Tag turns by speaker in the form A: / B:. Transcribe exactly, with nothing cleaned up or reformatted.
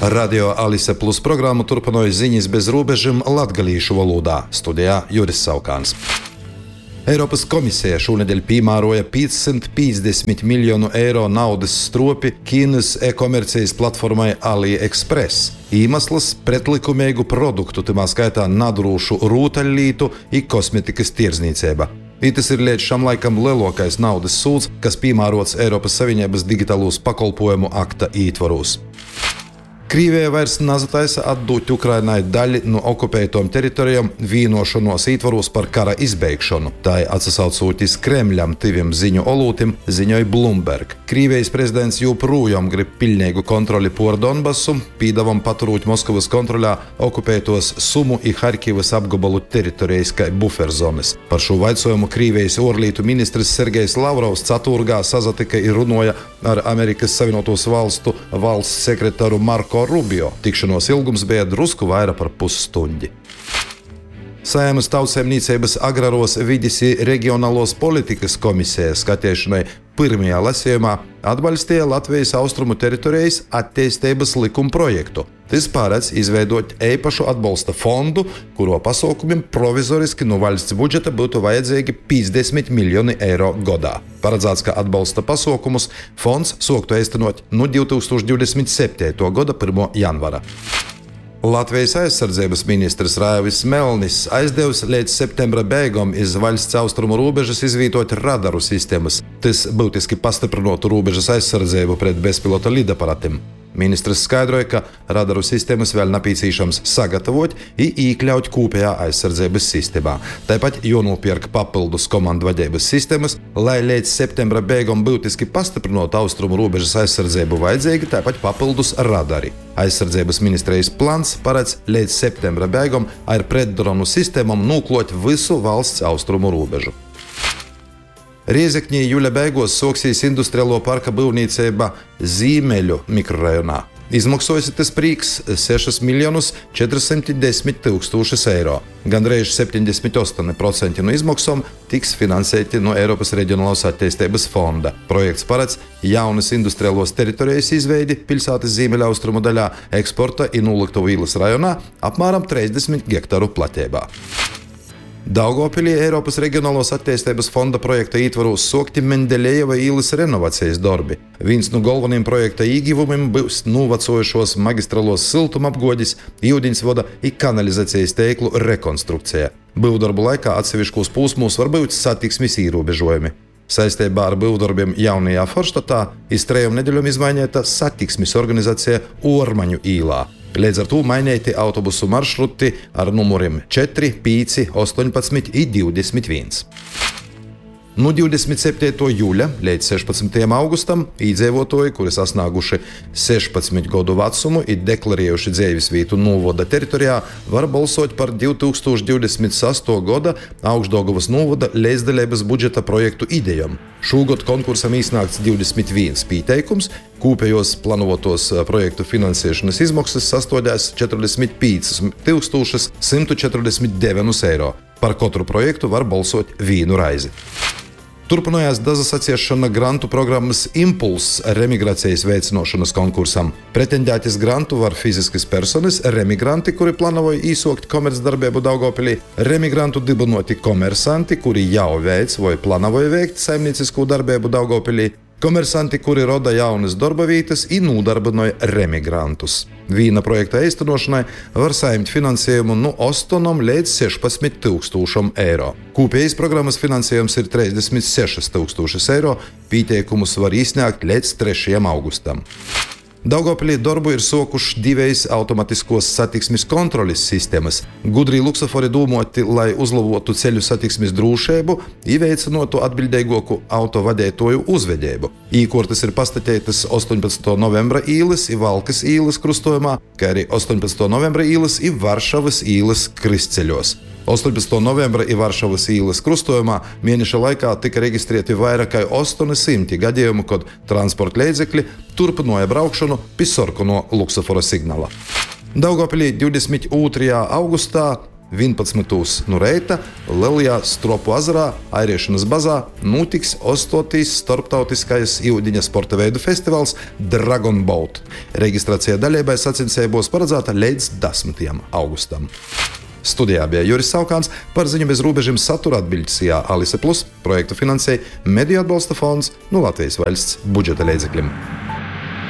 A: Radio Alise Plus programmu turpināja ziņas bez robežām latgalīšu valodā. Studijā Juris Saukāns. Eiropas komisija šonedēļ piemēroja piecsimt piecdesmit miljonu eiro naudas stropi Ķīnas e-komercijas platformai AliExpress. Iemesls – pretlikumīgu produktu, timā skaitā nadrūšu rūtaļlītu i kosmetikas tirdzniecība. Tas ir līdz šam laikam lielākais naudas sūds, kas piemērots Eiropas Savienības digitālos pakalpojumu akta ietvaros. Krievija vairs nezataisa atdot Ukrainai daļu no okupētām teritorijām vienošanos ietvaros par kara izbeigšanu. Tā atsaucoties Kremļam tiviem ziņu olūtim, ziņoja Bloomberg. Krievijas prezidents joprojām grib pilnīgu kontroli pār Donbasu, pīdavam paturūt Moskavas kontrolā okupētos Sumu i Harkivas apgabalu teritorijas kā buferzonas. Par šo vaicojumu Krievijas ārlietu ministrs Sergejs Lavrovs ceturtdien sazatika i runāja ar Amerikas Savienotos Valstu valsts sekretāru Marko Rubio. Tikšanos ilgums bija drusku vairāk par pusstundi. Saeimas Tautsaimniecības agraros vides i reģionālos politikas komisija skatīšanai pirmajā lasījumā atbalstīja Latvijas austrumu teritorijas attīstības likuma projektu. Tas paredz izveidot īpašu atbalsta fondu, kuro pasaukumiem provizoriski no valsts budžeta būtu vajadzīgi piecdesmit miljoni eiro gadā. Paredzēts, ka atbalsta pasaukumus fonds sāktu īstenot no divi tūkstoši divdesmit septītā gada pirmā janvāra. Latvijas aizsardzības ministrs Raivis Melnis aizdevis līdz septembra beigām iz valsts austrumu robežas izvietot radaru sistēmas. Tas būtiski pastiprinātu robežas aizsardzību pret bezpilota lidaparātiem. Ministrs skaidroja, ka radaru sistēmas vēl nepieciešams sagatavot i iekļaut kopējā aizsardzības sistēmā. Tāpat jānopērk papildus komandu vadības sistēmas, lai līdz septembra beigām būtiski pastiprinātu austrumu robežas aizsardzību vajadzīgi tāpat papildus radari. Aizsardzības ministrijas plāns paredz līdz septembra beigām ar pretdronu sistēmām noklot visu valsts austrumu robežu. Riezekņī jūļa beigās soksīs industriālo parka būvniecība Zīmeļu mikrorajonā. Izmaksājas tas prīks sešus miljonus četrsimt desmit tūkstošus eiro. Gandrīz septiņdesmit astoņi procenti no izmaksām tiks finansēti no Eiropas Reģionālās attīstības fonda. Projekts paredz jaunas industriālos teritorijas izveidi pilsētas Zīmeļa austrumu daļā, eksporta i Nūliktuvu īlas rajonā apmēram trīsdesmit hektāru platībā. Daugavpilī Eiropas Reģionālās attīstības fonda projekta ietvaros sākti Mendeļejeva īlas renovācijas darbi. Viens no galvenajiem projekta ieguvumiem būs novecojušos magistrālos siltumapgādes, ūdensvada i kanalizācijas tīklu rekonstrukcija. Būvdarbu laikā atsevišķos posmos var būt satiksmes ierobežojumi. Saistībā ar būvdarbiem jaunajā Forštatā iz trejām nedēļām izmainīta satiksmes organizācija Ormaņu īlā. Līdz ar to mainīti autobusu maršruti ar numuriem četri, pieci, astoņpadsmit un divdesmit viens. No divdesmit septītā jūļa līdz sešpadsmitajam augustam iedzīvotāji, kuri sasnieguši sešpadsmit gadu vecumu un deklarējuši dzīvesvietu novada teritorijā, var balsot par divi tūkstoši divdesmit sestā gada Augšdaugavas novada līdzdalības budžeta projektu idejām. Šogad konkursam iesniegts divdesmit viens pieteikums, kopējos plānotos projektu finansēšanas izmaksas sastādās četrdesmit pieci tūkstoši simt četrdesmit deviņi eiro. Par katru projektu var balsot vienu reizi. Turpinājās dazasaciešana grantu programmas Impulss remigrācijas veicināšanas konkursam. Pretendētis grantu var fiziskas personas, remigranti, kuri plānoja īsākt komercdarbību Daugavpilī, remigrantu dibinoti komersanti, kuri jau veic vai plānoja veikt saimniecisko darbību Daugavpilī, komersanti, kuri roda jaunas darba vietas un nodarbināja remigrantus. Viena projekta īstenošanai var saņemt finansējumu no astoņiem līdz sešpadsmit tūkstošiem eiro. Kopējais programmas finansējums ir trīsdesmit seši tūkstoši eiro, pieteikumus var iesniegt līdz trešajam augustam. Daugavpilī darbu ir sākušas divas automatiskos satiksmes kontroles sistēmas. Gudri luksofori domāti, lai uzlabotu ceļu satiksmes drošību un veicinātu atbildīgāku autovadītāju uzvedību. Īkortas ir pastatētas astoņpadsmitā novembra īles un Valkas īles krustojumā, kā arī astoņpadsmitā novembra īles un Varšavas īles kristceļos. astoņpadsmitā novembra un Varšavas īles krustojumā mēneša laikā tika reģistrēti vairāk kā astoņi simti gadījumu, kad transporta līdzekļi turpināja braukšanu pie sarkano luksofora signāla. Daugavpilī divdesmit otrajā augustā vienpadsmitūs no reita Lielajā Stropu ezerā airiešanas bazā notiks astotais starptautiskais iudiņa sporta veidu festivāls Dragon Boat. Reģistrācija daļībai sacensībos paredzēta līdz desmitajam augustam. Studijā bija Juris Saukāns, par ziņu bez robežiem satura atbiļķisījā Alise Plus projektu finansēja Mediju atbalsta fonds no Latvijas valsts budžeta līdzekļiem.